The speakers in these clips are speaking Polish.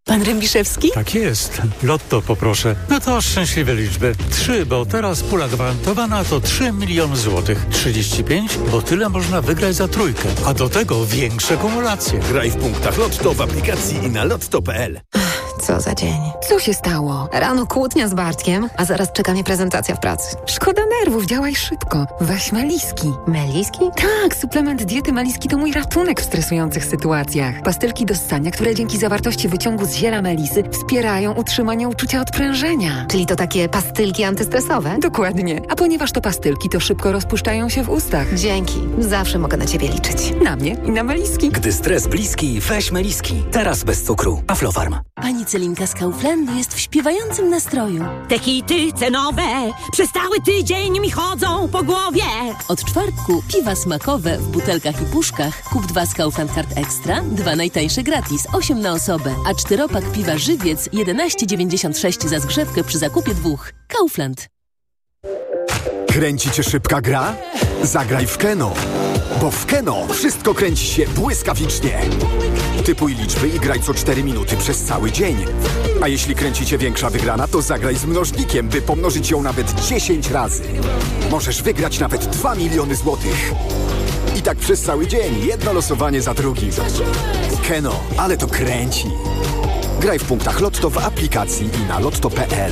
Pan Rębiszewski? Tak jest. Lotto poproszę. No to szczęśliwe liczby. 3, bo teraz pula gwarantowana to 3 miliony złotych. 35, bo tyle można wygrać za trójkę. A do tego większe kumulacje. Graj w punktach Lotto w aplikacji i na lotto.pl. Co za dzień. Co się stało? Rano kłótnia z Bartkiem, a zaraz czeka mnie prezentacja w pracy. Szkoda nerwów, działaj szybko. Weź Meliski. Meliski? Tak, suplement diety Meliski to mój ratunek w stresujących sytuacjach. Pastylki do ssania, które dzięki zawartości wyciągu z ziela melisy wspierają utrzymanie uczucia odprężenia. Czyli to takie pastylki antystresowe? Dokładnie. A ponieważ to pastylki, to szybko rozpuszczają się w ustach. Dzięki. Zawsze mogę na ciebie liczyć. Na mnie i na Meliski. Gdy stres bliski, weź Meliski. Teraz bez cukru. Aflofarm. Pani Celinka z Kauflandu jest w śpiewającym nastroju. Te hity cenowe przez cały tydzień mi chodzą po głowie. Od czwartku piwa smakowe w butelkach i puszkach. Kup 2 z Kaufland Card Extra, 2 najtańsze gratis, 8 na osobę. A 4-pak piwa Żywiec 11,96 za zgrzewkę przy zakupie 2. Kaufland. Kręci cię szybka gra? Zagraj w Keno. Bo w Keno wszystko kręci się błyskawicznie. Typuj liczby i graj co 4 minuty przez cały dzień. A jeśli kręci cię większa wygrana, to zagraj z mnożnikiem, by pomnożyć ją nawet 10 razy. Możesz wygrać nawet 2 miliony złotych. I tak przez cały dzień, jedno losowanie za drugim. Keno, ale to kręci. Graj w punktach Lotto w aplikacji i na lotto.pl.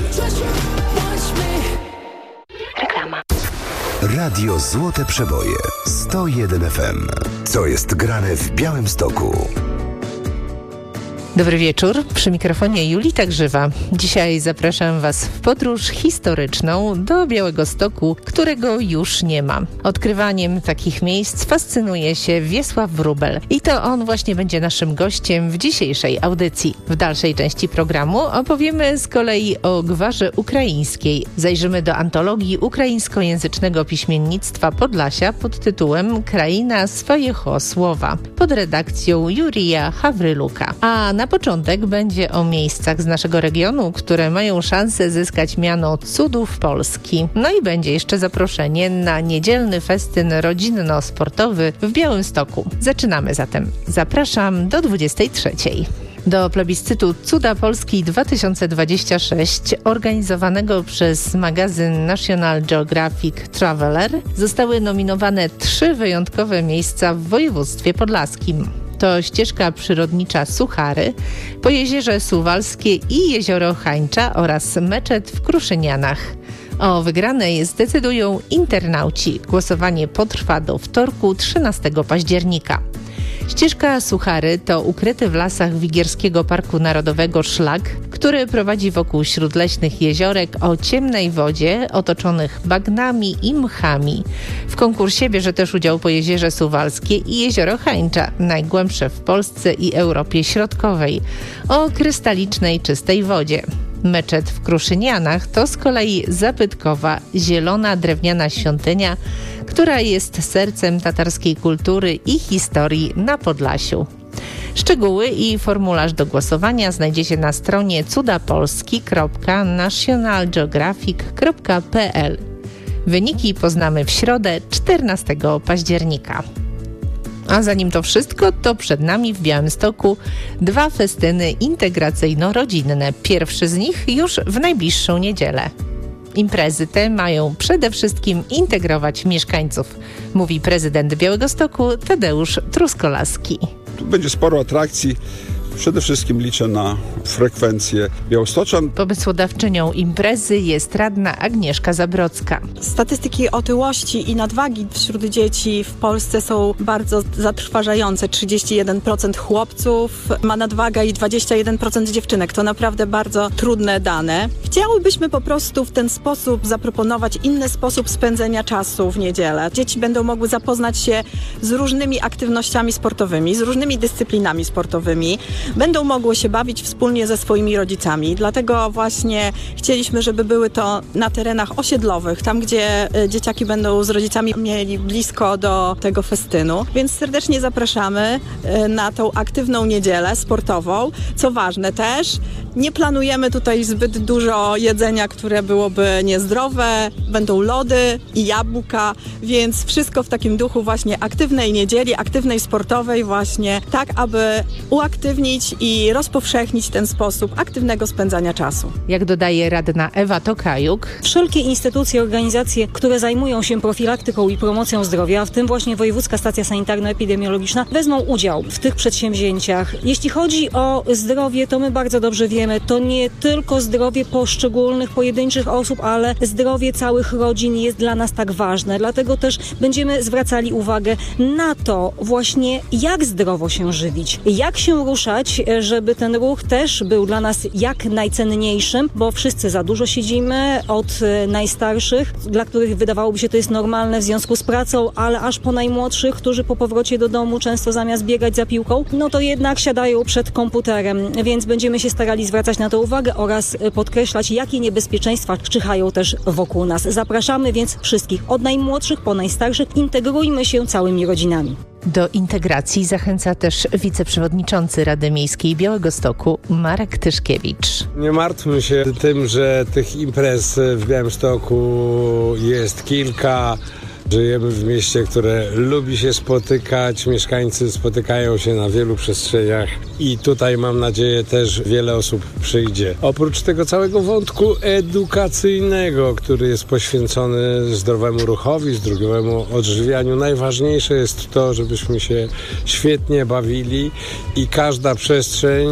Reklama. Radio Złote Przeboje 101 FM. Co jest grane w Białymstoku? Dobry wieczór, przy mikrofonie Julita Grzywa. Dzisiaj zapraszam Was w podróż historyczną do Białegostoku, którego już nie ma. Odkrywaniem takich miejsc fascynuje się Wiesław Wróbel i to on właśnie będzie naszym gościem w dzisiejszej audycji. W dalszej części programu opowiemy z kolei o gwarze ukraińskiej. Zajrzymy do antologii ukraińskojęzycznego piśmiennictwa Podlasia pod tytułem Kraina swojego słowa pod redakcją Jurija Hawryluka. A na początek będzie o miejscach z naszego regionu, które mają szansę zyskać miano cudów Polski. No i będzie jeszcze zaproszenie na niedzielny festyn rodzinno-sportowy w Białymstoku. Zaczynamy zatem. Zapraszam do 23:00. Do plebiscytu Cuda Polski 2026 organizowanego przez magazyn National Geographic Traveler zostały nominowane 3 wyjątkowe miejsca w województwie podlaskim. To ścieżka przyrodnicza Suchary, Pojezierze Suwalskie i Jezioro Hańcza oraz meczet w Kruszynianach. O wygranej zdecydują internauci. Głosowanie potrwa do wtorku 13 października. Ścieżka Suchary to ukryty w lasach Wigierskiego Parku Narodowego szlak, który prowadzi wokół śródleśnych jeziorek o ciemnej wodzie otoczonych bagnami i mchami. W konkursie bierze też udział Pojezierze Suwalskie i Jezioro Hańcza, najgłębsze w Polsce i Europie Środkowej, o krystalicznej, czystej wodzie. Meczet w Kruszynianach to z kolei zabytkowa, zielona drewniana świątynia, która jest sercem tatarskiej kultury i historii na Podlasiu. Szczegóły i formularz do głosowania znajdziecie na stronie cudapolski.nationalgeographic.pl. Wyniki poznamy w środę 14 października. A zanim to wszystko, to przed nami w Białymstoku 2 festyny integracyjno-rodzinne. Pierwszy z nich już w najbliższą niedzielę. Imprezy te mają przede wszystkim integrować mieszkańców, mówi prezydent Białegostoku Tadeusz Truskolaski. Tu będzie sporo atrakcji. Przede wszystkim liczę na frekwencję białostoczan. Pomysłodawczynią imprezy jest radna Agnieszka Zabrodzka. Statystyki otyłości i nadwagi wśród dzieci w Polsce są bardzo zatrważające. 31% chłopców ma nadwagę i 21% dziewczynek. To naprawdę bardzo trudne dane. Chciałybyśmy po prostu w ten sposób zaproponować inny sposób spędzenia czasu w niedzielę. Dzieci będą mogły zapoznać się z różnymi aktywnościami sportowymi, z różnymi dyscyplinami sportowymi. Będą mogły się bawić wspólnie ze swoimi rodzicami. Dlatego właśnie chcieliśmy, żeby były to na terenach osiedlowych, tam gdzie dzieciaki będą z rodzicami mieli blisko do tego festynu. Więc serdecznie zapraszamy na tą aktywną niedzielę sportową. Co ważne też, nie planujemy tutaj zbyt dużo jedzenia, które byłoby niezdrowe. Będą lody i jabłka, więc wszystko w takim duchu właśnie aktywnej niedzieli, aktywnej sportowej właśnie, tak aby uaktywnić ułatwić i rozpowszechnić ten sposób aktywnego spędzania czasu. Jak dodaje radna Ewa Tokajuk, wszelkie instytucje, organizacje, które zajmują się profilaktyką i promocją zdrowia, w tym właśnie Wojewódzka Stacja Sanitarno-Epidemiologiczna, wezmą udział w tych przedsięwzięciach. Jeśli chodzi o zdrowie, to my bardzo dobrze wiemy, to nie tylko zdrowie poszczególnych, pojedynczych osób, ale zdrowie całych rodzin jest dla nas tak ważne. Dlatego też będziemy zwracali uwagę na to właśnie, jak zdrowo się żywić, jak się ruszać, żeby ten ruch też był dla nas jak najcenniejszym, bo wszyscy za dużo siedzimy, od najstarszych, dla których wydawałoby się to jest normalne w związku z pracą, ale aż po najmłodszych, którzy po powrocie do domu często zamiast biegać za piłką, no to jednak siadają przed komputerem, więc będziemy się starali zwracać na to uwagę oraz podkreślać, jakie niebezpieczeństwa czyhają też wokół nas. Zapraszamy więc wszystkich, od najmłodszych po najstarszych, integrujmy się całymi rodzinami. Do integracji zachęca też wiceprzewodniczący Rady Miejskiej Białegostoku Marek Tyszkiewicz. Nie martwmy się tym, że tych imprez w Białymstoku jest kilka. Żyjemy w mieście, które lubi się spotykać, mieszkańcy spotykają się na wielu przestrzeniach i tutaj mam nadzieję też wiele osób przyjdzie. Oprócz tego całego wątku edukacyjnego, który jest poświęcony zdrowemu ruchowi, zdrowemu odżywianiu, najważniejsze jest to, żebyśmy się świetnie bawili i każda przestrzeń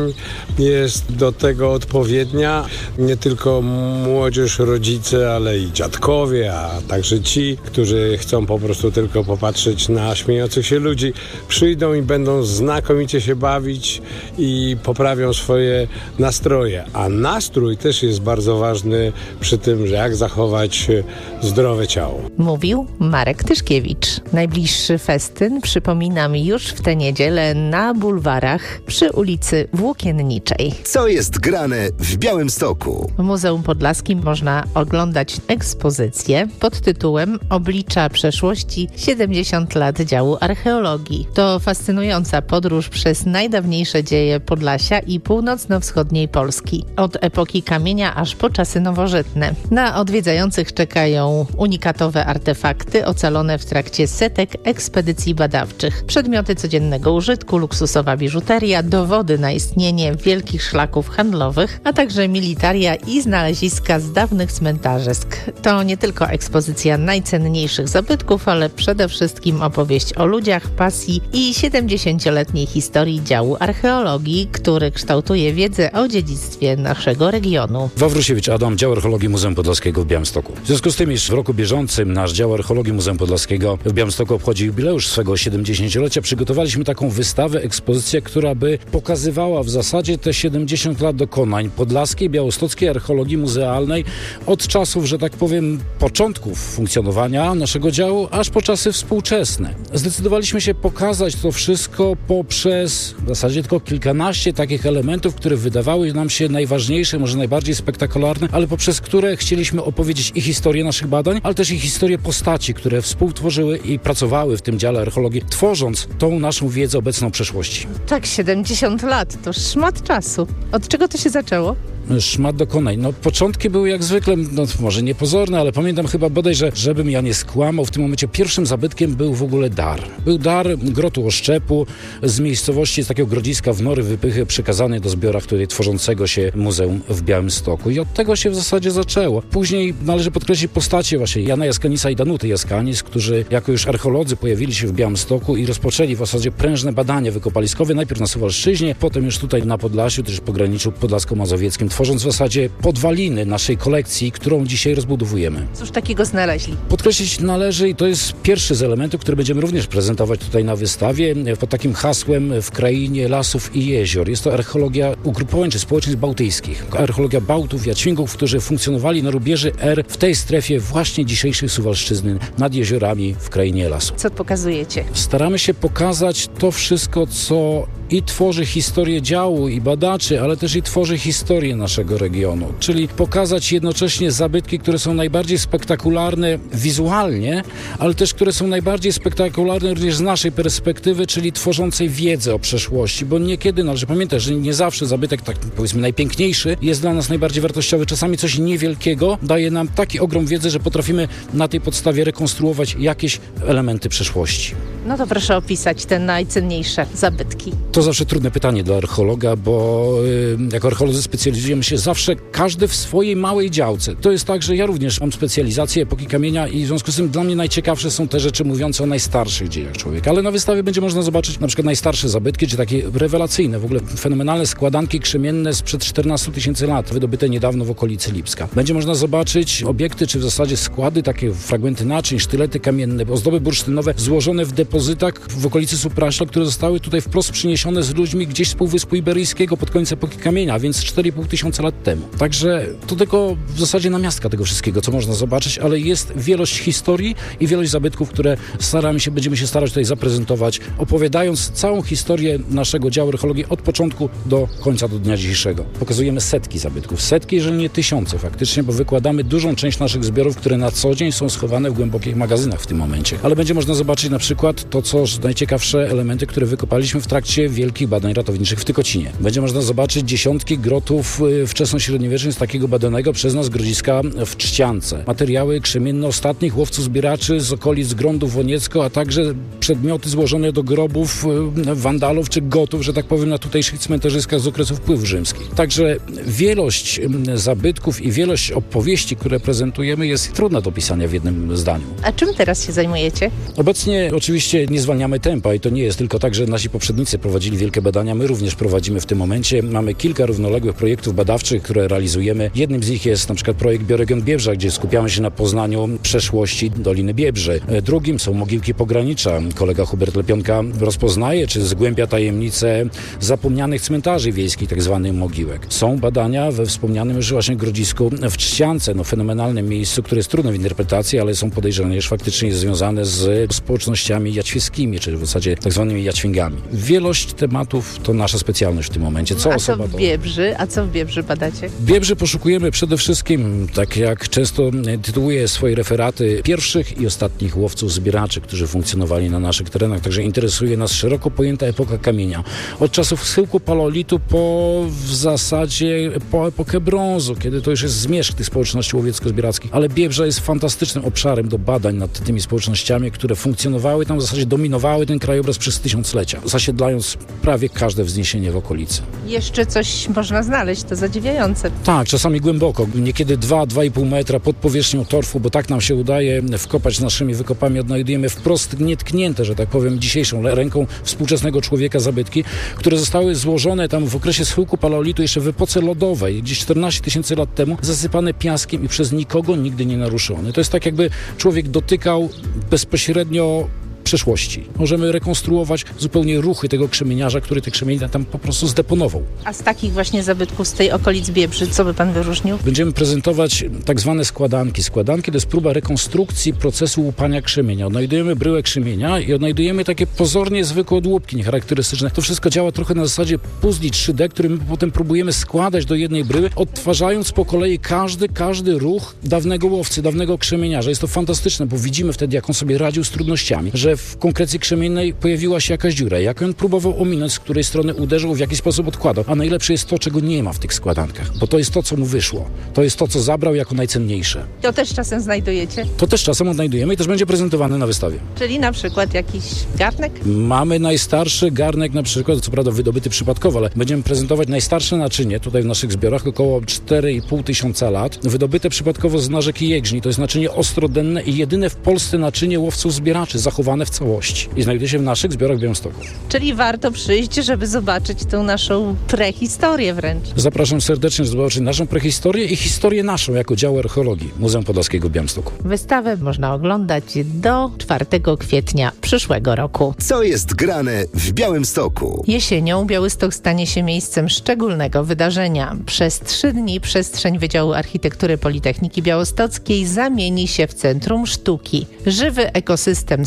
jest do tego odpowiednia. Nie tylko młodzież, rodzice, ale i dziadkowie, a także ci, którzy chcą po prostu tylko popatrzeć na śmiejących się ludzi, przyjdą i będą znakomicie się bawić i poprawią swoje nastroje. A nastrój też jest bardzo ważny przy tym, że jak zachować zdrowe ciało. Mówił Marek Tyszkiewicz. Najbliższy festyn, przypominam, już w tę niedzielę na bulwarach przy ulicy Włókienniczej. Co jest grane w Białymstoku? W Muzeum Podlaskim można oglądać ekspozycję pod tytułem Oblicza przeszłości 70 lat działu archeologii. To fascynująca podróż przez najdawniejsze dzieje Podlasia i północno-wschodniej Polski. Od epoki kamienia aż po czasy nowożytne. Na odwiedzających czekają unikatowe artefakty ocalone w trakcie setek ekspedycji badawczych. Przedmioty codziennego użytku, luksusowa biżuteria, dowody na istnienie wielkich szlaków handlowych, a także militaria i znaleziska z dawnych cmentarzysk. To nie tylko ekspozycja najcenniejszych zabytków, ale przede wszystkim opowieść o ludziach, pasji i 70-letniej historii działu archeologii, który kształtuje wiedzę o dziedzictwie naszego regionu. Wawrusiewicz Adam, dział archeologii Muzeum Podlaskiego w Białymstoku. W związku z tym, iż w roku bieżącym nasz dział archeologii Muzeum Podlaskiego w Białymstoku obchodzi jubileusz swego 70-lecia, przygotowaliśmy taką wystawę, ekspozycję, która by pokazywała w zasadzie te 70 lat dokonań podlaskiej, białostockiej archeologii muzealnej od czasów, że tak powiem, początków funkcjonowania naszego działu, aż po czasy współczesne. Zdecydowaliśmy się pokazać to wszystko poprzez w zasadzie tylko kilkanaście takich elementów, które wydawały nam się najważniejsze, może najbardziej spektakularne, ale poprzez które chcieliśmy opowiedzieć i historię naszych badań, ale też i historię postaci, które współtworzyły i pracowały w tym dziale archeologii, tworząc tą naszą wiedzę obecną przeszłości. Tak, 70 lat to szmat czasu. Od czego to się zaczęło? Szmat dokonań. Początki były jak zwykle, może niepozorne, ale pamiętam chyba bodaj, że żebym ja nie skłamał, w tym momencie pierwszym zabytkiem był w ogóle dar. Był dar grotu Oszczepu z miejscowości, z takiego grodziska w Nory Wypychy, przekazany do zbiora tutaj tworzącego się muzeum w Białymstoku. I od tego się w zasadzie zaczęło. Później należy podkreślić postacie właśnie Jana Jaskanisa i Danuty Jaskanis, którzy jako już archeolodzy pojawili się w Białymstoku i rozpoczęli w zasadzie prężne badania wykopaliskowe, najpierw na Suwalszczyźnie, potem już tutaj na Podlasiu, też w pograniczu podlasko-mazowieckim, tworząc w zasadzie podwaliny naszej kolekcji, którą dzisiaj rozbudowujemy. Cóż takiego znaleźli? Podkreślić należy, i to jest pierwszy z elementów, który będziemy również prezentować tutaj na wystawie, pod takim hasłem w krainie lasów i jezior. Jest to archeologia ugrupowań czy społeczeństw bałtyckich. Archeologia Bałtów, Jaćwingów, którzy funkcjonowali na rubieży R w tej strefie właśnie dzisiejszej Suwalszczyzny, nad jeziorami w krainie lasu. Co pokazujecie? Staramy się pokazać to wszystko, co i tworzy historię działu i badaczy, ale też i tworzy historię naszego regionu, czyli pokazać jednocześnie zabytki, które są najbardziej spektakularne wizualnie, ale też które są najbardziej spektakularne również z naszej perspektywy, czyli tworzącej wiedzę o przeszłości, bo niekiedy należy pamiętać, że nie zawsze zabytek, tak powiedzmy najpiękniejszy, jest dla nas najbardziej wartościowy. Czasami coś niewielkiego daje nam taki ogrom wiedzy, że potrafimy na tej podstawie rekonstruować jakieś elementy przeszłości. No to proszę opisać te najcenniejsze zabytki. To zawsze trudne pytanie dla archeologa, bo jako archeolodzy specjalizujemy się zawsze każdy w swojej małej działce. To jest tak, że ja również mam specjalizację epoki kamienia i w związku z tym dla mnie najciekawsze są te rzeczy mówiące o najstarszych dziejach człowieka. Ale na wystawie będzie można zobaczyć na przykład najstarsze zabytki, czy takie rewelacyjne, w ogóle fenomenalne składanki krzemienne sprzed 14 000 lat, wydobyte niedawno w okolicy Lipska. Będzie można zobaczyć obiekty, czy w zasadzie składy, takie fragmenty naczyń, sztylety kamienne, ozdoby bursztynowe złożone w depozytach w okolicy Supraśla, które zostały tutaj wprost przyniesione z ludźmi gdzieś z Półwyspu Iberyjskiego pod koniec epoki kamienia, więc 4,5 tysiąca lat temu. Także to tylko w zasadzie namiastka tego wszystkiego, co można zobaczyć, ale jest wielość historii i wielość zabytków, które będziemy się starać tutaj zaprezentować, opowiadając całą historię naszego działu archeologii od początku do końca, do dnia dzisiejszego. Pokazujemy setki zabytków, setki, jeżeli nie tysiące faktycznie, bo wykładamy dużą część naszych zbiorów, które na co dzień są schowane w głębokich magazynach w tym momencie. Ale będzie można zobaczyć na przykład to, co najciekawsze elementy, które wykopaliśmy w trakcie wielkich badań ratowniczych w Tykocinie. Będzie można zobaczyć dziesiątki grotów wczesnośredniowiecznych z takiego badanego przez nas grodziska w Trzciance. Materiały krzemienne ostatnich łowców zbieraczy z okolic Grądów Woniecko, a także przedmioty złożone do grobów Wandalów czy Gotów, że tak powiem, na tutejszych cmentarzyskach z okresu wpływów rzymskich. Także wielość zabytków i wielość opowieści, które prezentujemy, jest trudna do opisania w jednym zdaniu. A czym teraz się zajmujecie? Obecnie oczywiście nie zwalniamy tempa i to nie jest tylko tak, że nasi poprzednicy prowadzili wielkie badania, my również prowadzimy w tym momencie. Mamy kilka równoległych projektów badawczych, które realizujemy. Jednym z nich jest na przykład projekt Bioregion Biebrza, gdzie skupiamy się na poznaniu przeszłości Doliny Biebrzy. Drugim są mogiłki pogranicza. Kolega Hubert Lepionka rozpoznaje czy zgłębia tajemnice zapomnianych cmentarzy wiejskich, tak zwanych mogiłek. Są badania we wspomnianym już właśnie grodzisku w Trzciance, fenomenalnym miejscu, które jest trudne w interpretacji, ale są podejrzane, że faktycznie jest związane z społecznościami jaćwieskimi, czy w zasadzie tak zwanymi jaćwingami. Wielość tematów to nasza specjalność w tym momencie. A co w Biebrzy badacie? W Biebrzy poszukujemy przede wszystkim, tak jak często tytułuję swoje referaty, pierwszych i ostatnich łowców zbieraczy, którzy funkcjonowali na naszych terenach. Także interesuje nas szeroko pojęta epoka kamienia. Od czasów schyłku paleolitu w zasadzie po epokę brązu, kiedy to już jest zmierzch tych społeczności łowiecko-zbierackich. Ale Biebrza jest fantastycznym obszarem do badań nad tymi społecznościami, które funkcjonowały tam, w zasadzie dominowały ten krajobraz przez tysiąclecia, zasiedlając prawie każde wzniesienie w okolicy. Jeszcze coś można znaleźć, to zadziwiające. Tak, czasami głęboko, niekiedy 2,5 metra pod powierzchnią torfu, bo tak nam się udaje wkopać z naszymi wykopami. Odnajdujemy wprost nietknięte, że tak powiem, dzisiejszą ręką współczesnego człowieka zabytki, które zostały złożone tam w okresie schyłku paleolitu jeszcze w epoce lodowej, gdzieś 14 000 lat temu, zasypane piaskiem i przez nikogo nigdy nie naruszone. To jest tak, jakby człowiek dotykał bezpośrednio przeszłości. Możemy rekonstruować zupełnie ruchy tego krzemieniarza, który te krzemienia tam po prostu zdeponował. A z takich właśnie zabytków z tej okolic Biebrzy, co by pan wyróżnił? Będziemy prezentować tak zwane składanki. Składanki to jest próba rekonstrukcji procesu łupania krzemienia. Odnajdujemy bryłę krzemienia i odnajdujemy takie pozornie zwykłe odłupki niecharakterystyczne. To wszystko działa trochę na zasadzie puzli 3D, który my potem próbujemy składać do jednej bryły, odtwarzając po kolei każdy ruch dawnego łowcy, dawnego krzemieniarza. Jest to fantastyczne, bo widzimy wtedy, jak on sobie radził z trudnościami, że w konkrecji krzemiennej pojawiła się jakaś dziura, jak on próbował ominąć, z której strony uderzył, w jaki sposób odkładał. A najlepsze jest to, czego nie ma w tych składankach, bo to jest to, co mu wyszło. To jest to, co zabrał jako najcenniejsze. To też czasem znajdujecie? To też czasem odnajdujemy i też będzie prezentowane na wystawie. Czyli na przykład jakiś garnek? Mamy najstarszy garnek na przykład, co prawda wydobyty przypadkowo, ale będziemy prezentować najstarsze naczynie tutaj w naszych zbiorach, około 4,5 tysiąca lat, wydobyte przypadkowo z rzeki Jegrzni. To jest naczynie ostrodenne i jedyne w Polsce naczynie łowców zbieraczy, zachowane w całości. I znajduje się w naszych zbiorach w Białymstoku. Czyli warto przyjść, żeby zobaczyć tą naszą prehistorię wręcz. Zapraszam serdecznie, żeby zobaczyć naszą prehistorię i historię naszą jako dział archeologii Muzeum Podlaskiego w Białymstoku. Wystawę można oglądać do 4 kwietnia przyszłego roku. Co jest grane w Białymstoku? Jesienią Białystok stanie się miejscem szczególnego wydarzenia. Przez 3 dni przestrzeń Wydziału Architektury Politechniki Białostockiej zamieni się w centrum sztuki. Żywy ekosystem spotkań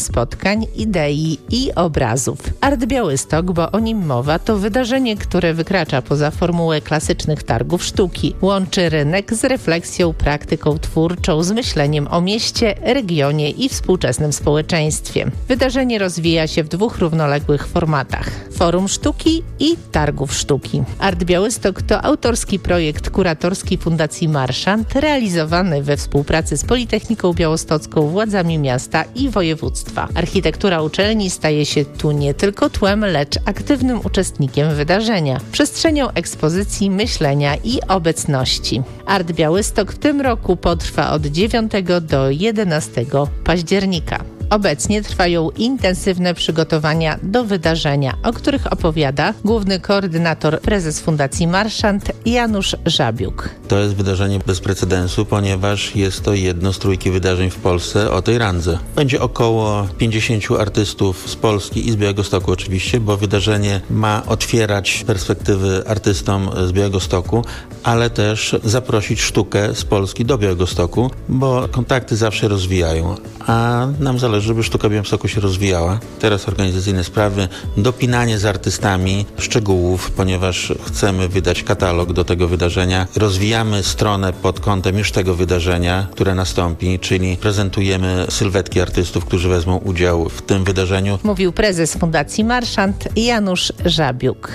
spotkań, idei i obrazów. Art Białystok, bo o nim mowa, to wydarzenie, które wykracza poza formułę klasycznych targów sztuki. Łączy rynek z refleksją, praktyką twórczą, z myśleniem o mieście, regionie i współczesnym społeczeństwie. Wydarzenie rozwija się w 2 równoległych formatach. Forum Sztuki i Targów Sztuki. Art Białystok to autorski projekt kuratorski Fundacji Marszant, realizowany we współpracy z Politechniką Białostocką, władzami miasta i województwa. Architektura uczelni staje się tu nie tylko tłem, lecz aktywnym uczestnikiem wydarzenia, przestrzenią ekspozycji, myślenia i obecności. Art Białystok w tym roku potrwa od 9 do 11 października. Obecnie trwają intensywne przygotowania do wydarzenia, o których opowiada główny koordynator, prezes Fundacji Marszant Janusz Żabiuk. To jest wydarzenie bez precedensu, ponieważ jest to jedno z 3 wydarzeń w Polsce o tej randze. Będzie około 50 artystów z Polski i z Białegostoku oczywiście, bo wydarzenie ma otwierać perspektywy artystom z Białegostoku, ale też zaprosić sztukę z Polski do Białegostoku, bo kontakty zawsze rozwijają, a nam zależy, żeby sztuka w Białymstoku się rozwijała. Teraz organizacyjne sprawy, dopinanie z artystami szczegółów, ponieważ chcemy wydać katalog do tego wydarzenia. Rozwijamy stronę pod kątem już tego wydarzenia, które nastąpi, czyli prezentujemy sylwetki artystów, którzy wezmą udział w tym wydarzeniu. Mówił prezes Fundacji Marszant Janusz Żabiuk.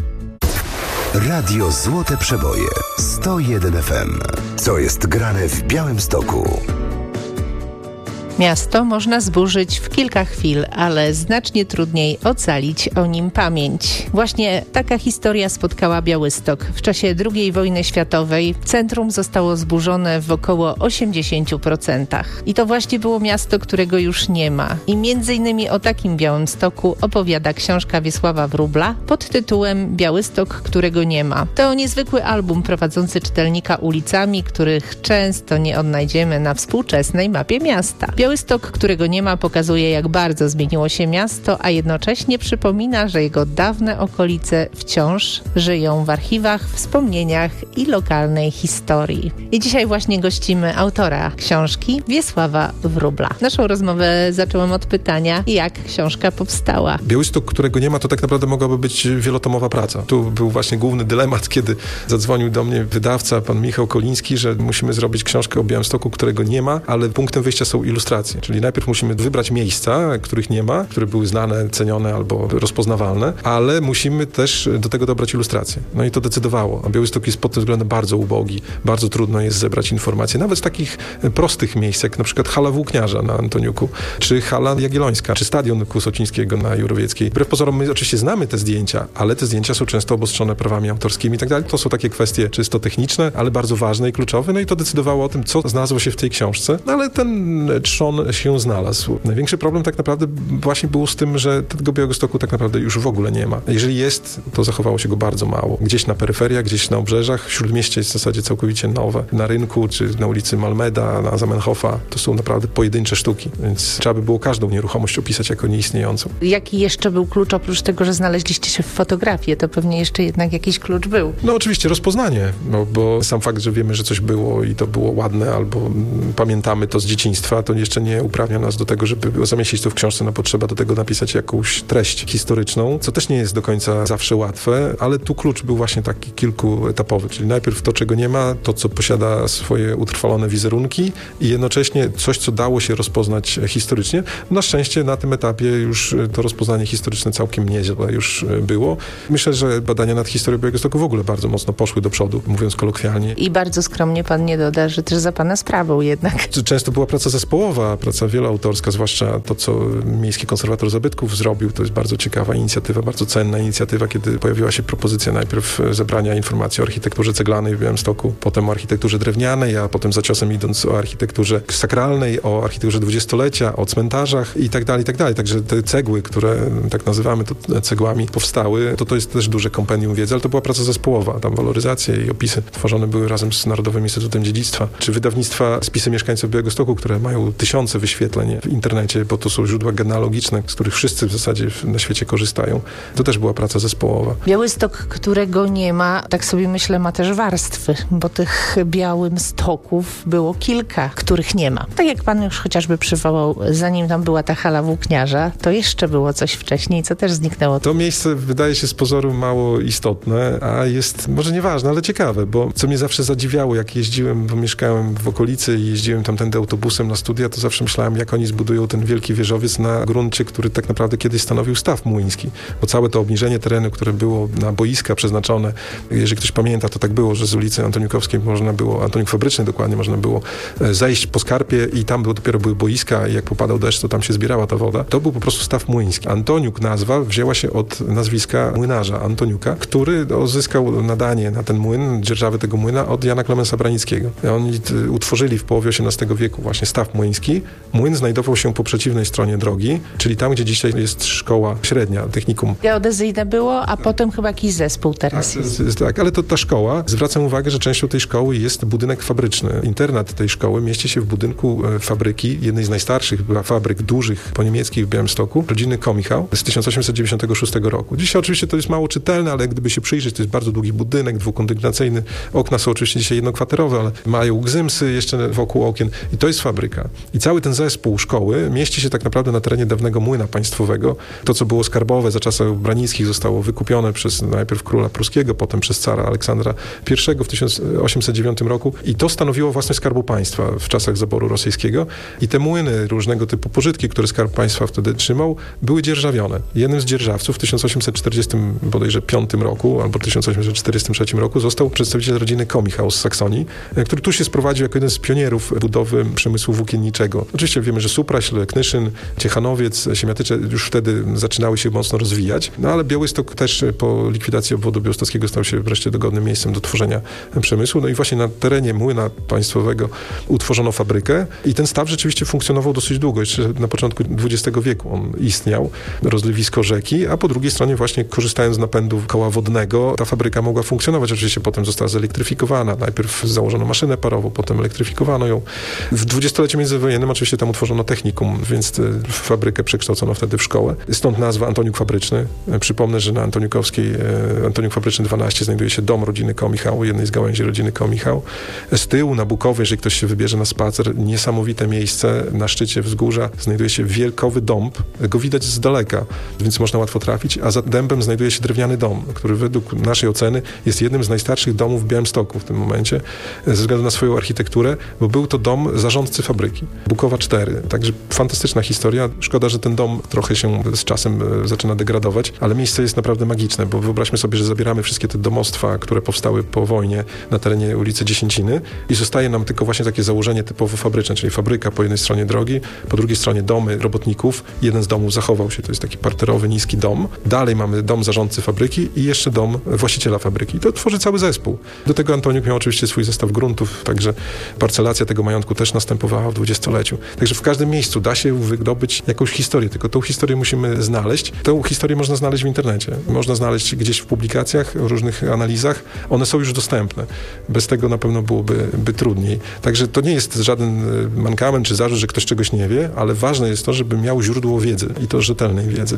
Radio Złote Przeboje 101 FM. Co jest grane w Białymstoku? Miasto można zburzyć w kilka chwil, ale znacznie trudniej ocalić o nim pamięć. Właśnie taka historia spotkała Białystok. W czasie II wojny światowej centrum zostało zburzone w około 80%. I to właśnie było miasto, którego już nie ma. I między innymi o takim Białymstoku opowiada książka Wiesława Wróbla pod tytułem Białystok, którego nie ma. To niezwykły album prowadzący czytelnika ulicami, których często nie odnajdziemy na współczesnej mapie miasta. Białystok, którego nie ma, pokazuje, jak bardzo zmieniło się miasto, a jednocześnie przypomina, że jego dawne okolice wciąż żyją w archiwach, wspomnieniach i lokalnej historii. I dzisiaj właśnie gościmy autora książki Wiesława Wróbla. Naszą rozmowę zacząłem od pytania, jak książka powstała. Białystok, którego nie ma, to tak naprawdę mogłaby być wielotomowa praca. Tu był właśnie główny dylemat, kiedy zadzwonił do mnie wydawca, pan Michał Koliński, że musimy zrobić książkę o Białymstoku, którego nie ma, ale punktem wyjścia są ilustracje. Czyli najpierw musimy wybrać miejsca, których nie ma, które były znane, cenione albo rozpoznawalne, ale musimy też do tego dobrać ilustracje. No i to decydowało. A Białystok jest pod tym względem bardzo ubogi. Bardzo trudno jest zebrać informacje. Nawet w takich prostych miejscach, jak na przykład hala Włókniarza na Antoniuku, czy hala Jagiellońska, czy stadion Kłusocińskiego na Jurowieckiej. Wbrew pozorom my oczywiście znamy te zdjęcia, ale te zdjęcia są często obostrzone prawami autorskimi i tak dalej. To są takie kwestie czysto techniczne, ale bardzo ważne i kluczowe. No i to decydowało o tym, co znalazło się w tej książce. No ale ten trzon się znalazł. Największy problem tak naprawdę właśnie był z tym, że tego Białegostoku tak naprawdę już w ogóle nie ma. Jeżeli jest, to zachowało się go bardzo mało. Gdzieś na peryferiach, gdzieś na obrzeżach. Śródmieście jest w zasadzie całkowicie nowe. Na rynku, czy na ulicy Malmeda, na Zamenhofa, to są naprawdę pojedyncze sztuki. Więc trzeba by było każdą nieruchomość opisać jako nieistniejącą. Jaki jeszcze był klucz, oprócz tego, że znaleźliście się w fotografii? To pewnie jeszcze jednak jakiś klucz był. No oczywiście rozpoznanie, bo sam fakt, że wiemy, że coś było i to było ładne, albo pamiętamy to z dzieciństwa, to jeszcze nie uprawnia nas do tego, żeby zamieścić to w książce, no potrzeba do tego napisać jakąś treść historyczną, co też nie jest do końca zawsze łatwe, ale tu klucz był właśnie taki kilkuetapowy, czyli najpierw to, czego nie ma, to, co posiada swoje utrwalone wizerunki i jednocześnie coś, co dało się rozpoznać historycznie. Na szczęście na tym etapie już to rozpoznanie historyczne całkiem nieźle już było. Myślę, że badania nad historią Białegostoku w ogóle bardzo mocno poszły do przodu, mówiąc kolokwialnie. I bardzo skromnie pan nie doda, że też za pana sprawą jednak. Często była praca zespołowa, praca wieloautorska, zwłaszcza to, co Miejski Konserwator Zabytków zrobił. To jest bardzo ciekawa inicjatywa, bardzo cenna inicjatywa, kiedy pojawiła się propozycja najpierw zebrania informacji o architekturze ceglanej w Białymstoku, potem o architekturze drewnianej, a potem za ciosem idąc o architekturze sakralnej, o architekturze dwudziestolecia, o cmentarzach i tak dalej, i tak dalej. Także te cegły, które tak nazywamy to cegłami, powstały, to jest też duże kompendium wiedzy, ale to była praca zespołowa. Tam waloryzacje i opisy tworzone były razem z Narodowym Instytutem Dziedzictwa, czy wydawnictwa Spisy Mieszkańców Białegostoku, które mają tysiące wyświetleń w internecie, bo to są źródła genealogiczne, z których wszyscy w zasadzie na świecie korzystają. To też była praca zespołowa. Białystok, którego nie ma, tak sobie myślę, ma też warstwy, bo tych Białymstoków było kilka, których nie ma. Tak jak pan już chociażby przywołał, zanim tam była ta hala włókniarza, to jeszcze było coś wcześniej, co też zniknęło. To miejsce wydaje się z pozoru mało istotne, a jest może nieważne, ale ciekawe, bo co mnie zawsze zadziwiało, jak jeździłem, bo mieszkałem w okolicy i jeździłem tamtędy autobusem na studia, to zawsze myślałem, jak oni zbudują ten wielki wieżowiec na gruncie, który tak naprawdę kiedyś stanowił staw młyński, bo całe to obniżenie terenu, które było na boiska przeznaczone, jeżeli ktoś pamięta, to tak było, że z ulicy Antoniukowskiej Antoniuk Fabryczny dokładnie, można było zejść po skarpie i tam dopiero były boiska i jak popadał deszcz, to tam się zbierała ta woda. To był po prostu staw młyński. Antoniuk nazwa wzięła się od nazwiska młynarza Antoniuka, który uzyskał nadanie na ten młyn, dzierżawę tego młyna od Jana Klemensa Branickiego. Oni utworzyli w połowie XVIII wieku właśnie staw młyński. Młyn znajdował się po przeciwnej stronie drogi, czyli tam, gdzie dzisiaj jest szkoła średnia, technikum. Geodezyjne było, a potem chyba jakiś zespół teraz jest. Tak, ale to ta szkoła, zwracam uwagę, że częścią tej szkoły jest budynek fabryczny. Internat tej szkoły mieści się w budynku fabryki, jednej z najstarszych fabryk dużych po niemieckich w Białymstoku, rodziny Komichał z 1896 roku. Dzisiaj oczywiście to jest mało czytelne, ale gdyby się przyjrzeć, to jest bardzo długi budynek, dwukondygnacyjny. Okna są oczywiście dzisiaj jednokwaterowe, ale mają gzymsy jeszcze wokół okien i to jest fabryka. I cały ten zespół szkoły mieści się tak naprawdę na terenie dawnego młyna państwowego. To, co było skarbowe za czasów Branickich, zostało wykupione przez najpierw króla pruskiego, potem przez cara Aleksandra I w 1809 roku i to stanowiło własność Skarbu Państwa w czasach zaboru rosyjskiego i te młyny, różnego typu pożytki, które Skarb Państwa wtedy trzymał, były dzierżawione. Jednym z dzierżawców w 1845 roku albo 1843 roku został przedstawiciel rodziny Komichał z Saksonii, który tu się sprowadził jako jeden z pionierów budowy przemysłu włókienniczego. Oczywiście wiemy, że Supraśl, Knyszyn, Ciechanowiec, Siemiatycze już wtedy zaczynały się mocno rozwijać, no ale Białystok też po likwidacji obwodu białostockiego stał się wreszcie dogodnym miejscem do tworzenia przemysłu. No i właśnie na terenie młyna państwowego utworzono fabrykę i ten staw rzeczywiście funkcjonował dosyć długo. Jeszcze na początku XX wieku on istniał, rozlewisko rzeki, a po drugiej stronie właśnie korzystając z napędu koła wodnego ta fabryka mogła funkcjonować. Oczywiście potem została zelektryfikowana. Najpierw założono maszynę parową, potem elektryfikowano ją. W dwudziestoleciu międzywojennym oczywiście tam utworzono technikum, więc fabrykę przekształcono wtedy w szkołę. Stąd nazwa Antoniuk Fabryczny. Przypomnę, że na Antoniukowskiej, Antoniuk Fabryczny 12 znajduje się dom rodziny Komichał, jednej z gałęzi rodziny Komichał. Z tyłu na Bukowie, jeżeli ktoś się wybierze na spacer, niesamowite miejsce na szczycie wzgórza znajduje się wielkowy dąb. Go widać z daleka, więc można łatwo trafić, a za dębem znajduje się drewniany dom, który według naszej oceny jest jednym z najstarszych domów w Białymstoku w tym momencie, ze względu na swoją architekturę, bo był to dom zarządcy fabryki. Bukowa 4. Także fantastyczna historia. Szkoda, że ten dom trochę się z czasem zaczyna degradować, ale miejsce jest naprawdę magiczne, bo wyobraźmy sobie, że zabieramy wszystkie te domostwa, które powstały po wojnie na terenie ulicy Dziesięciny i zostaje nam tylko właśnie takie założenie typowo fabryczne, czyli fabryka po jednej stronie drogi, po drugiej stronie domy robotników. Jeden z domów zachował się, to jest taki parterowy, niski dom. Dalej mamy dom zarządcy fabryki i jeszcze dom właściciela fabryki. To tworzy cały zespół. Do tego Antoniuk miał oczywiście swój zestaw gruntów, także parcelacja tego majątku też następowała w dwudziestoleciu. Także w każdym miejscu da się wydobyć jakąś historię, tylko tą historię musimy znaleźć. Tę historię można znaleźć w internecie. Można znaleźć gdzieś w publikacjach, w różnych analizach. One są już dostępne. Bez tego na pewno byłoby trudniej. Także to nie jest żaden mankament czy zarzut, że ktoś czegoś nie wie, ale ważne jest to, żeby miał źródło wiedzy i to rzetelnej wiedzy.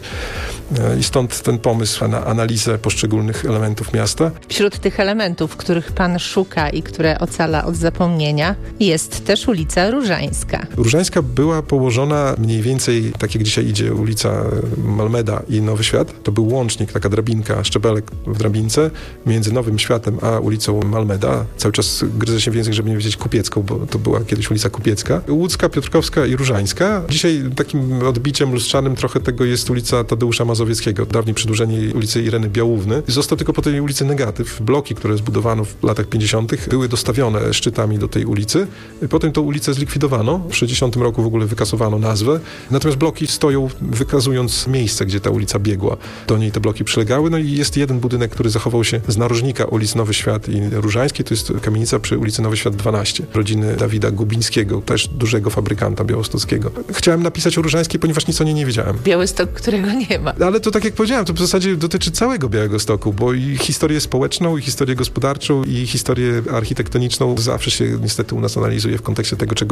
I stąd ten pomysł na analizę poszczególnych elementów miasta. Wśród tych elementów, których pan szuka i które ocala od zapomnienia, jest też ulica Różańska. Różańska była położona mniej więcej, tak jak dzisiaj idzie ulica Malmeda i Nowy Świat. To był łącznik, taka drabinka, szczebelek w drabince między Nowym Światem a ulicą Malmeda. Cały czas gryzę się w język, żeby nie wiedzieć Kupiecką, bo to była kiedyś ulica Kupiecka. Łódzka, Piotrkowska i Różańska. Dzisiaj takim odbiciem lustrzanym trochę tego jest ulica Tadeusza Mazowieckiego, dawniej przedłużenie ulicy Ireny Białówny. Został tylko po tej ulicy negatyw. Bloki, które zbudowano w latach 50. były dostawione szczytami do tej ulicy. Potem tą ulicę zlikwidowano. W 60 roku w ogóle wykasowano nazwę. Natomiast bloki stoją wykazując miejsce, gdzie ta ulica biegła. Do niej te bloki przylegały. No i jest jeden budynek, który zachował się z narożnika ulic Nowy Świat i Różańskiej. To jest kamienica przy ulicy Nowy Świat 12. Rodziny Dawida Gubińskiego, też dużego fabrykanta białostockiego. Chciałem napisać o Różańskiej, ponieważ nic o niej nie wiedziałem. Białystok, którego nie ma. Ale to tak jak powiedziałem, to w zasadzie dotyczy całego Białegostoku, bo i historię społeczną, i historię gospodarczą, i historię architektoniczną zawsze się niestety u nas analizuje w kontekście tego, czego już nie ma.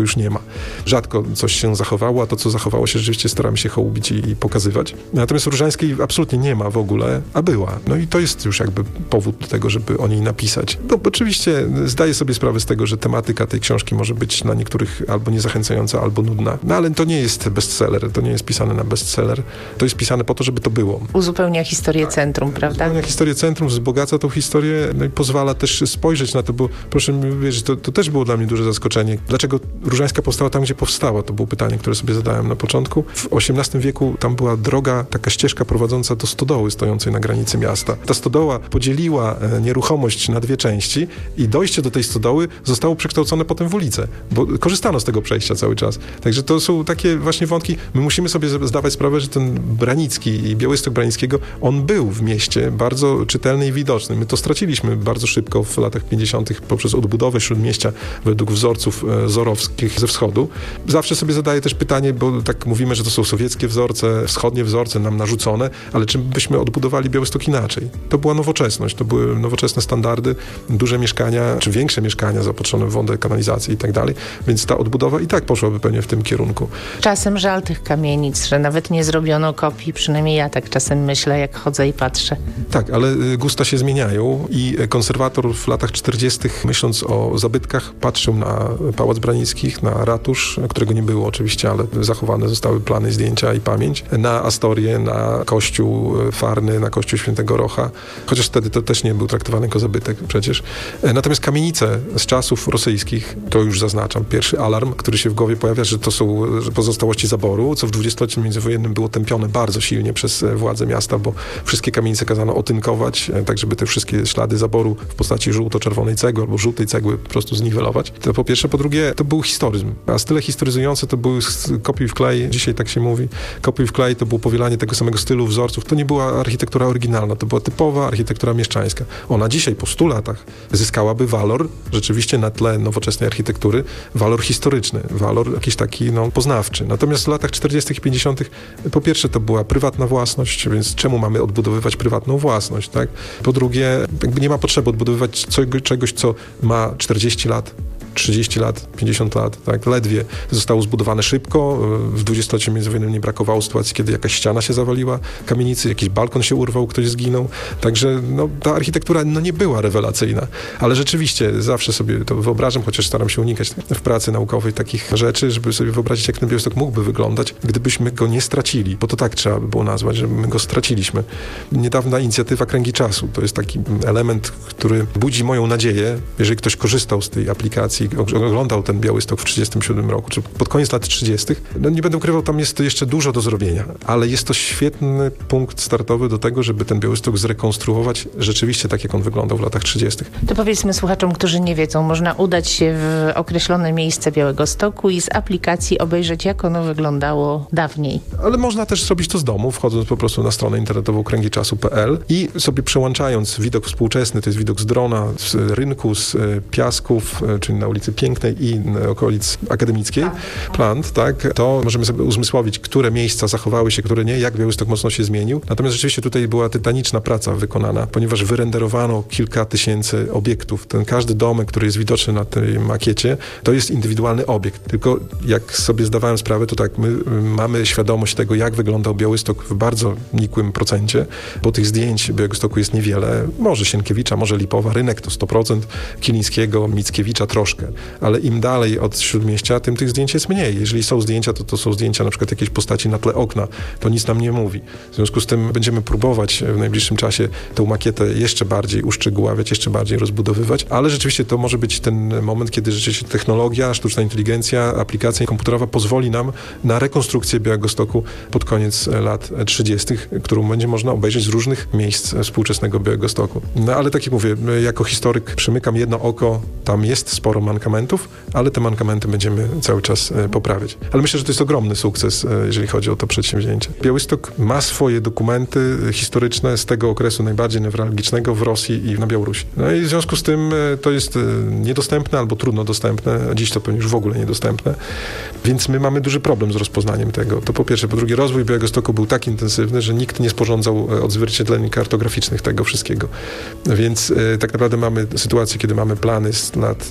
Rzadko coś się zachowało, a to, co zachowało się, rzeczywiście staramy się hołubić i pokazywać. Natomiast Różańskiej absolutnie nie ma w ogóle, a była. No i to jest już jakby powód do tego, żeby o niej napisać. No oczywiście zdaję sobie sprawę z tego, że tematyka tej książki może być dla niektórych albo niezachęcająca, albo nudna. No ale to nie jest bestseller, to nie jest pisane na bestseller. To jest pisane po to, żeby to było. Uzupełnia historię centrum, prawda? Uzupełnia historię centrum, wzbogaca tą historię, no i pozwala też spojrzeć na to, bo proszę mi wierzyć, to też było dla mnie duże zaskoczenie. Dlaczego Różańska powstała tam, gdzie powstała? To było pytanie, które sobie zadałem na początku. W XVIII wieku tam była droga, taka ścieżka prowadząca do stodoły stojącej na granicy miasta. Ta stodoła podzieliła nieruchomość na dwie części i dojście do tej stodoły zostało przekształcone potem w ulicę, bo korzystano z tego przejścia cały czas. Także to są takie właśnie wątki. My musimy sobie zdawać sprawę, że ten Branicki i Białystok Branickiego, on był w mieście bardzo czytelny i widoczny. My to straciliśmy bardzo szybko w latach 50. poprzez odbudowę Śródmieścia według wzorców zorowskich ze wschodu. Zawsze sobie zadaję też pytanie, bo tak mówimy, że to są sowieckie wzorce, wschodnie wzorce nam narzucone, ale czy byśmy odbudowali Białystok inaczej? To była nowoczesność, to były nowoczesne standardy, duże mieszkania, czy większe mieszkania zaopatrzone w wodę, kanalizację i tak dalej, więc ta odbudowa i tak poszłaby pewnie w tym kierunku. Czasem żal tych kamienic, że nawet nie zrobiono kopii, przynajmniej ja tak czasem myślę, jak chodzę i patrzę. Tak, ale gusta się zmieniają i konserwator w latach 40., myśląc o zabytkach, patrzył na Pałac Branickich, na ratusz, którego nie było oczywiście, ale zachowane zostały plany, zdjęcia i pamięć, na Astorię, na kościół Farny, na kościół Świętego Rocha, chociaż wtedy to też nie był traktowany jako zabytek przecież. Natomiast kamienice z czasów rosyjskich, to już zaznaczam, pierwszy alarm, który się w głowie pojawia, że to są pozostałości zaboru, co w dwudziestoleciu międzywojennym było tępione bardzo silnie przez władze miasta, bo wszystkie kamienice kazano otynkować, tak żeby te wszystkie ślady zaboru w postaci żółto-czerwonej cegły albo żółtej cegły po prostu zniwelować. To po pierwsze. Po drugie, to był historyzm. A style historyzujące to były kopiuj w klej, dzisiaj tak się mówi. Kopiuj w klej to było powielanie tego samego stylu, wzorców. To nie była architektura oryginalna, to była typowa architektura mieszczańska. Ona dzisiaj po 100 latach zyskałaby walor rzeczywiście na tle nowoczesnej architektury, walor historyczny, walor jakiś taki poznawczy. Natomiast w latach 40. i 50. po pierwsze to była prywatna własność, więc czemu mamy odbudowywać prywatną własność, tak? Po drugie, jakby nie ma potrzeby odbudowywać czegoś, co ma 40 lat, 30 lat, 50 lat, tak, ledwie zostało zbudowane szybko. W dwudziestoleciu międzywojennym nie brakowało sytuacji, kiedy jakaś ściana się zawaliła kamienicy, jakiś balkon się urwał, ktoś zginął. Także ta architektura nie była rewelacyjna. Ale rzeczywiście zawsze sobie to wyobrażam, chociaż staram się unikać w pracy naukowej takich rzeczy, żeby sobie wyobrazić, jak ten Białystok mógłby wyglądać, gdybyśmy go nie stracili, bo to tak trzeba by było nazwać, że my go straciliśmy. Niedawna inicjatywa Kręgi Czasu to jest taki element, który budzi moją nadzieję, jeżeli ktoś korzystał z tej aplikacji, oglądał ten Białystok w 1937 roku, czy pod koniec lat 30. Nie będę ukrywał, tam jest jeszcze dużo do zrobienia, ale jest to świetny punkt startowy do tego, żeby ten Białystok zrekonstruować rzeczywiście tak, jak on wyglądał w latach 30. To powiedzmy słuchaczom, którzy nie wiedzą, można udać się w określone miejsce Białegostoku i z aplikacji obejrzeć, jak ono wyglądało dawniej. Ale można też zrobić to z domu, wchodząc po prostu na stronę internetową kręgiczasu.pl i sobie przełączając widok współczesny, to jest widok z drona, z rynku, z Piasków, czyli na ulicy Pięknej i okolic Akademickiej, Plant, tak, to możemy sobie uzmysłowić, które miejsca zachowały się, które nie, jak Białystok mocno się zmienił. Natomiast rzeczywiście tutaj była tytaniczna praca wykonana, ponieważ wyrenderowano kilka tysięcy obiektów. Ten każdy domek, który jest widoczny na tej makiecie, to jest indywidualny obiekt. Tylko jak sobie zdawałem sprawę, to tak, my mamy świadomość tego, jak wyglądał Białystok w bardzo nikłym procencie, bo tych zdjęć Białegostoku jest niewiele. Może Sienkiewicza, może Lipowa, rynek to 100%, Kilińskiego, Mickiewicza troszkę, ale im dalej od Śródmieścia, tym tych zdjęć jest mniej. Jeżeli są zdjęcia, to są zdjęcia na przykład jakiejś postaci na tle okna. To nic nam nie mówi. W związku z tym będziemy próbować w najbliższym czasie tę makietę jeszcze bardziej uszczegóławiać, jeszcze bardziej rozbudowywać, ale rzeczywiście to może być ten moment, kiedy rzeczywiście technologia, sztuczna inteligencja, aplikacja komputerowa pozwoli nam na rekonstrukcję Białegostoku pod koniec lat 30., którą będzie można obejrzeć z różnych miejsc współczesnego Białegostoku. No ale tak jak mówię, jako historyk przymykam jedno oko, tam jest sporo mankamentów, ale te mankamenty będziemy cały czas poprawiać. Ale myślę, że to jest ogromny sukces, jeżeli chodzi o to przedsięwzięcie. Białystok ma swoje dokumenty historyczne z tego okresu najbardziej newralgicznego w Rosji i na Białorusi. No i w związku z tym to jest niedostępne albo trudno dostępne, a dziś to pewnie już w ogóle niedostępne, więc my mamy duży problem z rozpoznaniem tego. To po pierwsze. Po drugie, rozwój Białegostoku był tak intensywny, że nikt nie sporządzał odzwierciedleń kartograficznych tego wszystkiego. Więc tak naprawdę mamy sytuację, kiedy mamy plany z lat szczegółowe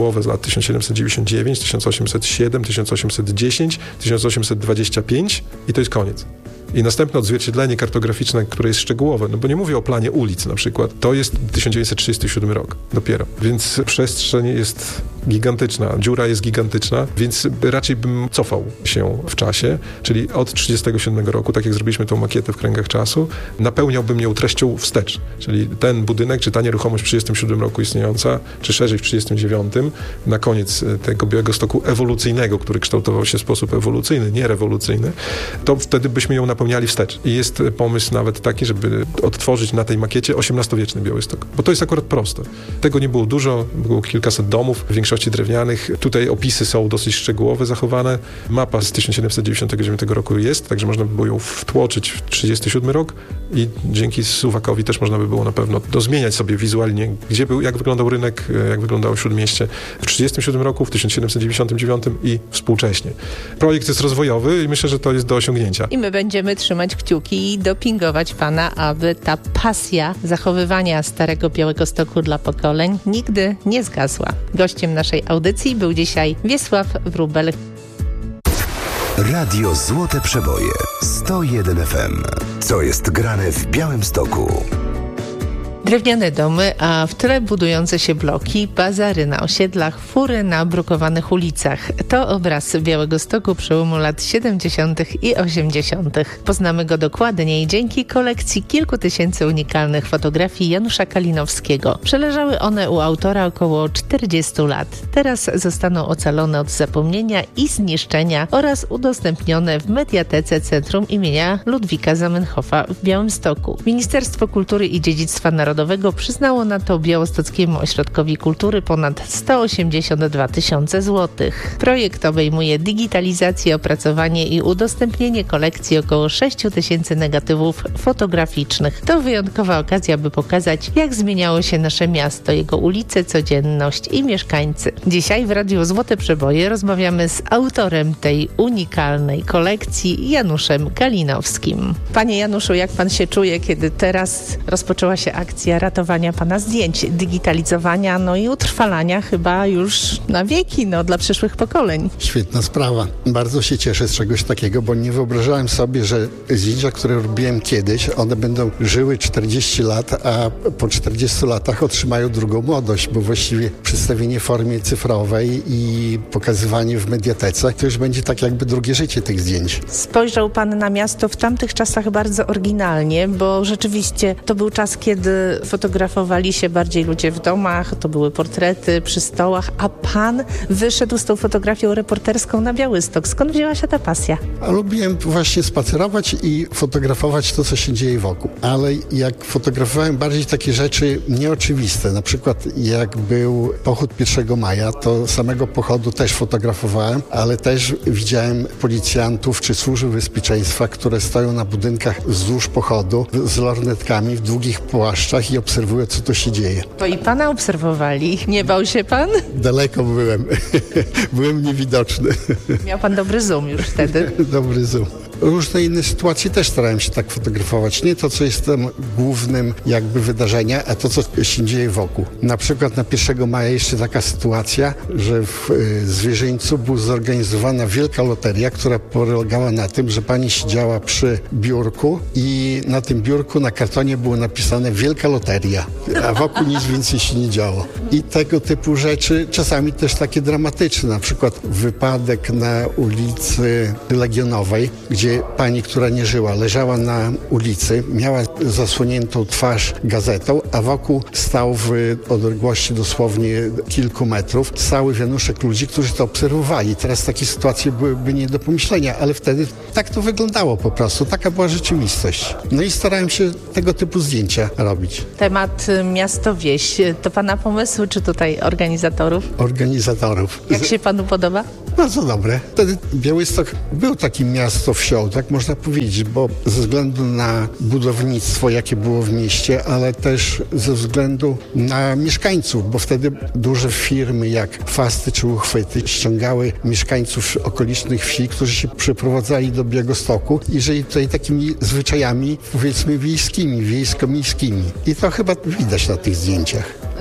szczegółowe z lat 1799, 1807, 1810, 1825 i to jest koniec. I następne odzwierciedlenie kartograficzne, które jest szczegółowe, no bo nie mówię o planie ulic na przykład, to jest 1937 rok dopiero. Więc przestrzeń jest gigantyczna, dziura jest gigantyczna, więc raczej bym cofał się w czasie, czyli od 1937 roku, tak jak zrobiliśmy tą makietę w kręgach czasu, napełniałbym ją treścią wstecz. Czyli ten budynek, czy ta nieruchomość w 1937 roku istniejąca, czy szerzej w 1939, na koniec tego Białegostoku ewolucyjnego, który kształtował się w sposób ewolucyjny, nie rewolucyjny, to wtedy byśmy ją napełniali wstecz. I jest pomysł nawet taki, żeby odtworzyć na tej makiecie XVIII-wieczny Białystok. Bo to jest akurat proste. Tego nie było dużo, było kilkaset domów, w większości drewnianych. Tutaj opisy są dosyć szczegółowe, zachowane. Mapa z 1799 roku jest, także można by było ją wtłoczyć w 1937 rok i dzięki Suwakowi też można by było na pewno dozmieniać sobie wizualnie, gdzie był, jak wyglądał rynek, jak wyglądało Śródmieście w 1937 roku, w 1799 i współcześnie. Projekt jest rozwojowy i myślę, że to jest do osiągnięcia. I my będziemy trzymać kciuki i dopingować pana, aby ta pasja zachowywania Starego Białegostoku dla pokoleń nigdy nie zgasła. Gościem naszej audycji był dzisiaj Wiesław Wróbel. Radio Złote Przeboje 101 FM. Co jest grane w Białymstoku? Drewniane domy, a w tle budujące się bloki, bazary na osiedlach, fury na brukowanych ulicach. To obraz Białegostoku przełomu lat 70. i 80. Poznamy go dokładniej dzięki kolekcji kilku tysięcy unikalnych fotografii Janusza Kalinowskiego. Przeleżały one u autora około 40 lat. Teraz zostaną ocalone od zapomnienia i zniszczenia oraz udostępnione w mediatece Centrum imienia Ludwika Zamenhofa w Białymstoku. Ministerstwo Kultury i Dziedzictwa Narodowego przyznało na to Białostockiemu Ośrodkowi Kultury ponad 182 000 złotych. Projekt obejmuje digitalizację, opracowanie i udostępnienie kolekcji około 6 000 negatywów fotograficznych. To wyjątkowa okazja, by pokazać, jak zmieniało się nasze miasto, jego ulice, codzienność i mieszkańcy. Dzisiaj w Radiu Złote Przeboje rozmawiamy z autorem tej unikalnej kolekcji, Januszem Kalinowskim. Panie Januszu, jak pan się czuje, kiedy teraz rozpoczęła się akcja ratowania pana zdjęć, digitalizowania, no i utrwalania chyba już na wieki, dla przyszłych pokoleń? Świetna sprawa. Bardzo się cieszę z czegoś takiego, bo nie wyobrażałem sobie, że zdjęcia, które robiłem kiedyś, one będą żyły 40 lat, a po 40 latach otrzymają drugą młodość, bo właściwie przedstawienie w formie cyfrowej i pokazywanie w mediatece, to już będzie tak jakby drugie życie tych zdjęć. Spojrzał pan na miasto w tamtych czasach bardzo oryginalnie, bo rzeczywiście to był czas, kiedy fotografowali się bardziej ludzie w domach, to były portrety przy stołach, a pan wyszedł z tą fotografią reporterską na Białystok. Skąd wzięła się ta pasja? A lubiłem właśnie spacerować i fotografować to, co się dzieje wokół. Ale jak fotografowałem bardziej takie rzeczy nieoczywiste, na przykład jak był pochód 1 maja, to samego pochodu też fotografowałem, ale też widziałem policjantów czy służby bezpieczeństwa, które stoją na budynkach wzdłuż pochodu z lornetkami w długich płaszczach i obserwuję, co to się dzieje. To i pana obserwowali. Nie bał się pan? Daleko byłem. Byłem niewidoczny. Miał pan dobry zoom już wtedy. Dobry zoom. Różne inne sytuacje też starałem się tak fotografować. Nie to, co jest tam głównym jakby wydarzenia, a to, co się dzieje wokół. Na przykład na 1 maja jeszcze taka sytuacja, że w Zwierzyńcu była zorganizowana wielka loteria, która polegała na tym, że pani siedziała przy biurku i na tym biurku na kartonie było napisane wielka loteria, a wokół nic więcej się nie działo. I tego typu rzeczy, czasami też takie dramatyczne, na przykład wypadek na ulicy Legionowej, gdzie pani, która nie żyła, leżała na ulicy, miała zasłoniętą twarz gazetą, a wokół stał w odległości dosłownie kilku metrów cały wianuszek ludzi, którzy to obserwowali. Teraz takie sytuacje byłyby nie do pomyślenia, ale wtedy tak to wyglądało po prostu. Taka była rzeczywistość. No i starałem się tego typu zdjęcia robić. Temat miasto-wieś, to pana pomysł, czy tutaj organizatorów? Organizatorów. Jak się panu podoba? Bardzo dobre. Wtedy Białystok był takim miasto-wsią, tak można powiedzieć, bo ze względu na budownictwo, jakie było w mieście, ale też ze względu na mieszkańców, bo wtedy duże firmy jak Fasty czy Uchwyty ściągały mieszkańców okolicznych wsi, którzy się przyprowadzali do Białegostoku i żyli tutaj takimi zwyczajami, powiedzmy, wiejskimi, wiejsko-miejskimi. I to chyba widać na tych zdjęciach.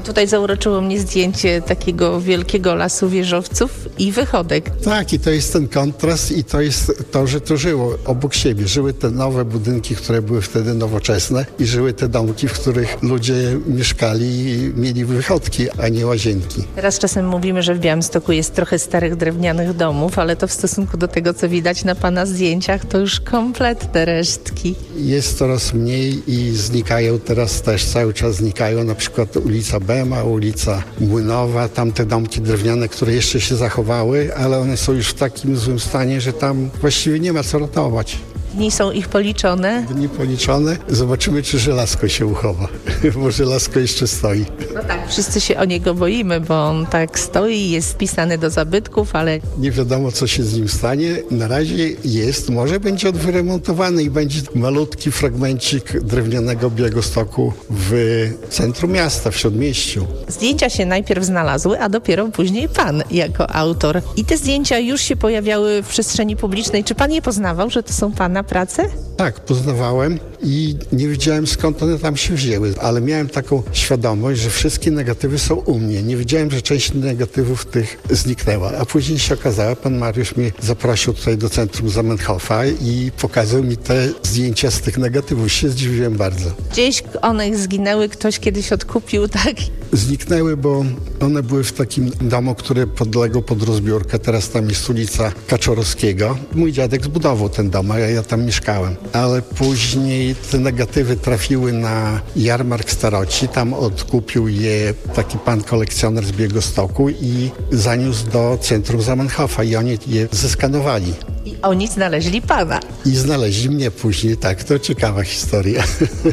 Tutaj zauroczyło mnie zdjęcie takiego wielkiego lasu wieżowców i wychodek. Tak, i to jest ten kontrast i to jest to, że to żyło obok siebie. Żyły te nowe budynki, które były wtedy nowoczesne i żyły te domki, w których ludzie mieszkali i mieli wychodki, a nie łazienki. Teraz czasem mówimy, że w Białymstoku jest trochę starych drewnianych domów, ale to w stosunku do tego, co widać na pana zdjęciach, to już kompletne resztki. Jest coraz mniej i znikają teraz też, cały czas znikają, na przykład ulica Bema, ulica Młynowa, tam te domki drewniane, które jeszcze się zachowały, ale one są już w takim złym stanie, że tam właściwie nie ma co ratować. Dni są ich policzone. Dni policzone. Zobaczymy, czy żelazko się uchowa, bo żelazko jeszcze stoi. No tak, wszyscy się o niego boimy, bo on tak stoi, jest wpisany do zabytków, ale... Nie wiadomo, co się z nim stanie. Na razie jest, może będzie odwyremontowany i będzie malutki fragmencik drewnianego Białegostoku w centrum miasta, w Śródmieściu. Zdjęcia się najpierw znalazły, a dopiero później pan jako autor. I te zdjęcia już się pojawiały w przestrzeni publicznej. Czy pan je poznawał, że to są pana prace? Tak, poznawałem i nie wiedziałem, skąd one tam się wzięły, ale miałem taką świadomość, że wszystkie negatywy są u mnie. Nie wiedziałem, że część negatywów tych zniknęła, a później się okazało, pan Mariusz mnie zaprosił tutaj do centrum Zamenhofa i pokazał mi te zdjęcia z tych negatywów. Się zdziwiłem bardzo. Gdzieś one zginęły, ktoś kiedyś odkupił, tak? Zniknęły, bo one były w takim domu, który podlegał pod rozbiórkę. Teraz tam jest ulica Kaczorowskiego. Mój dziadek zbudował ten dom, a ja tam mieszkałem. Ale później te negatywy trafiły na jarmark staroci. Tam odkupił je taki pan kolekcjoner z Białegostoku i zaniósł do centrum Zamenhofa i oni je zeskanowali. I oni znaleźli pana. I znaleźli mnie później, tak. To ciekawa historia.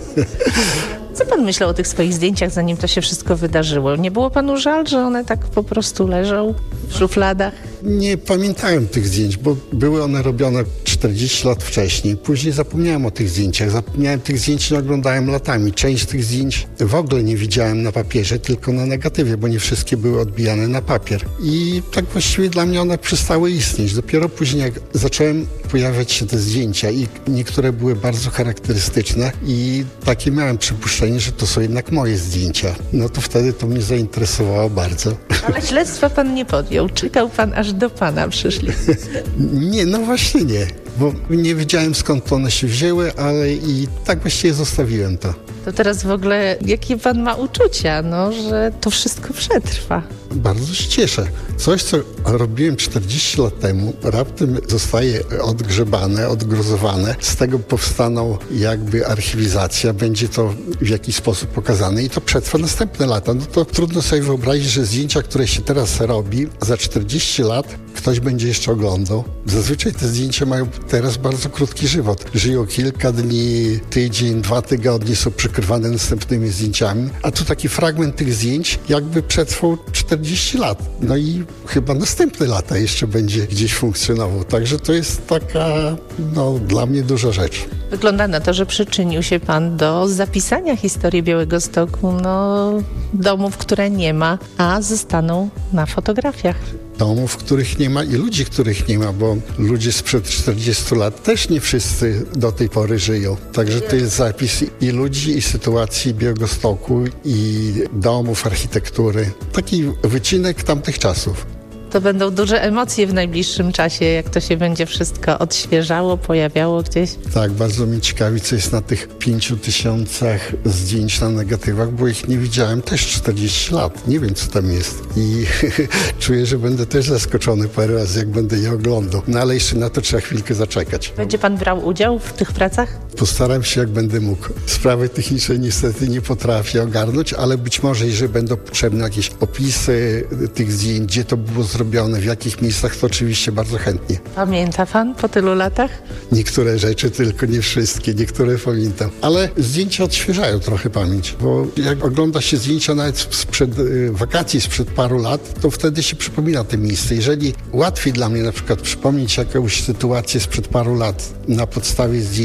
Co pan myślał o tych swoich zdjęciach, zanim to się wszystko wydarzyło? Nie było panu żal, że one tak po prostu leżą w szufladach? Nie pamiętałem tych zdjęć, bo były one robione 40 lat wcześniej. Później zapomniałem o tych zdjęciach. Zapomniałem tych zdjęć, nie oglądałem latami. Część tych zdjęć w ogóle nie widziałem na papierze, tylko na negatywie, bo nie wszystkie były odbijane na papier. I tak właściwie dla mnie one przestały istnieć. Dopiero później, jak zacząłem pojawiać się te zdjęcia i niektóre były bardzo charakterystyczne i takie miałem przypuszczenie, że to są jednak moje zdjęcia. No to wtedy to mnie zainteresowało bardzo. Ale śledztwa pan nie podjął. Czekał pan, aż do pana przyszli. Nie, no właśnie nie. Bo nie wiedziałem, skąd one się wzięły, ale i tak właściwie zostawiłem to. To teraz w ogóle, jakie pan ma uczucia, no, że to wszystko przetrwa? Bardzo się cieszę. Coś, co robiłem 40 lat temu, raptem zostaje odgrzebane, odgruzowane. Z tego powstaną jakby archiwizacja, będzie to w jakiś sposób pokazane i to przetrwa następne lata. No to trudno sobie wyobrazić, że zdjęcia, które się teraz robi, za 40 lat ktoś będzie jeszcze oglądał. Zazwyczaj te zdjęcia mają teraz bardzo krótki żywot. Żyją kilka dni, tydzień, 2 tygodnie, są przykrywane następnymi zdjęciami, a tu taki fragment tych zdjęć jakby przetrwał 40 lat. No i chyba następne lata jeszcze będzie gdzieś funkcjonował. Także to jest taka, no, dla mnie duża rzecz. Wygląda na to, że przyczynił się pan do zapisania historii Białegostoku, no, domów, które nie ma, a zostaną na fotografiach. Domów, których nie ma i ludzi, których nie ma, bo ludzie sprzed 40 lat też nie wszyscy do tej pory żyją. Także to jest zapis i ludzi, i sytuacji Białegostoku, i domów, architektury. Taki wycinek tamtych czasów. To będą duże emocje w najbliższym czasie, jak to się będzie wszystko odświeżało, pojawiało gdzieś. Tak, bardzo mnie ciekawi, co jest na tych 5000 zdjęć na negatywach, bo ich nie widziałem też 40 lat. Nie wiem, co tam jest. I czuję, że będę też zaskoczony parę razy, jak będę je oglądał. No ale jeszcze na to trzeba chwilkę zaczekać. Będzie pan brał udział w tych pracach? Postaram się, jak będę mógł. Sprawy techniczne niestety nie potrafię ogarnąć, ale być może, jeżeli będą potrzebne jakieś opisy tych zdjęć, gdzie to było zrobione, w jakich miejscach, to oczywiście bardzo chętnie. Pamięta pan po tylu latach? Niektóre rzeczy, tylko nie wszystkie, niektóre pamiętam. Ale zdjęcia odświeżają trochę pamięć, bo jak ogląda się zdjęcia nawet sprzed wakacji, sprzed paru lat, to wtedy się przypomina te miejsce. Jeżeli łatwiej dla mnie na przykład przypomnieć jakąś sytuację sprzed paru lat na podstawie zdjęć,